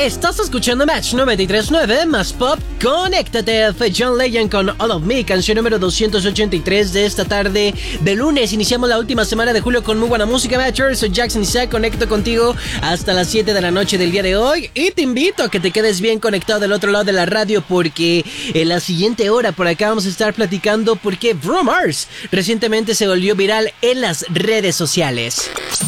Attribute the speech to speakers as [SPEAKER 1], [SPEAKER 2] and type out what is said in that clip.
[SPEAKER 1] Estás escuchando Match 93.9 más pop. Conéctate. Fue John Legend con All of Me, canción número 283 de esta tarde de lunes. Iniciamos la última semana de julio con muy buena música, Matchers. Soy Jackson Isaac, conecto contigo hasta las 7 de la noche del día de hoy. Y te invito a que te quedes bien conectado del otro lado de la radio, porque en la siguiente hora por acá vamos a estar platicando porque Bruno Mars recientemente se volvió viral en las redes sociales.